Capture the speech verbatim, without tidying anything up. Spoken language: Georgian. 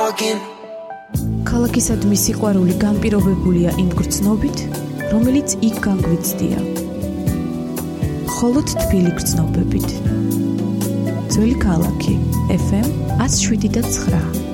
talking. ქალაქისადმი სიყვარული განპირობებულია იმ გრძნობით, რომელიც იქ განგვიცდია. მხოლოდ თბილი გრძნობებით. ძველი ქალაქი, ეფ ემ one oh seven point nine.